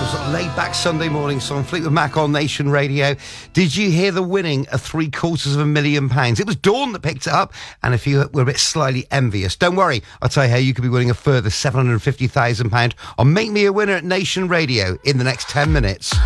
sort of laid-back Sunday morning song, Fleetwood Mac on Nation Radio. Did you hear the winning of £750,000? It was Dawn that picked it up, and if you were a bit slightly envious, don't worry, I'll tell you how you could be winning a further £750,000 on Make Me a Winner at Nation Radio in the next 10 minutes.